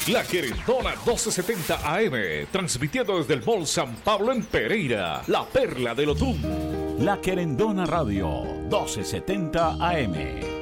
La Querendona 1270 AM, transmitiendo desde el Mall San Pablo en Pereira, la perla del Otún. La Querendona Radio 1270 AM.